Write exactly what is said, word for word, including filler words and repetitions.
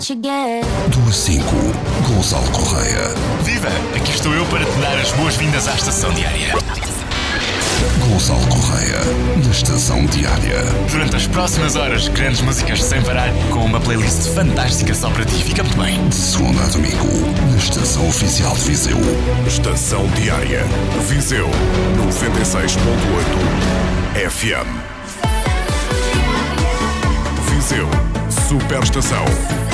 Do a cinco, Gonçalo Correia. Viva! Aqui estou eu para te dar as boas-vindas à Estação Diária. Gonçalo Correia, na Estação Diária. Durante as próximas horas, grandes músicas sem parar, com uma playlist fantástica só para ti. Fica muito bem. De segunda a domingo, na Estação Oficial de Viseu. Estação Diária. Viseu, noventa e seis ponto oito F M. Viseu, Superestação.